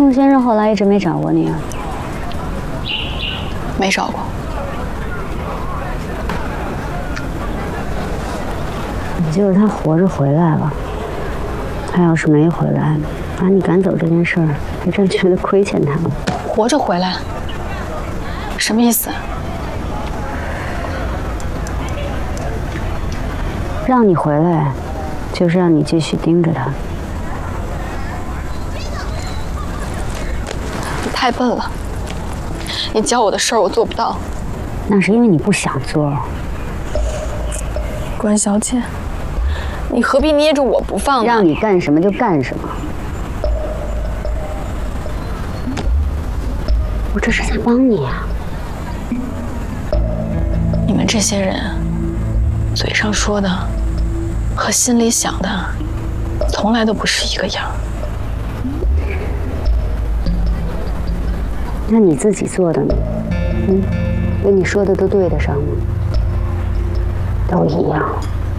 孟先生后来一直没找过你啊？ 没找过。 也就是他活着回来了，他要是没回来，把你赶走这件事儿，还真觉得亏欠他了。 活着回来？什么意思？ 让你回来，就是让你继续盯着他。 你太笨了，你教我的事儿我做不到。 那是因为你不想做。 关小姐，你何必捏着我不放呢？ 让你干什么就干什么。我这是在帮你啊。 你们这些人，嘴上说的和心里想的，从来都不是一个样。 那你自己做的呢？跟你说的都对得上吗？都一样。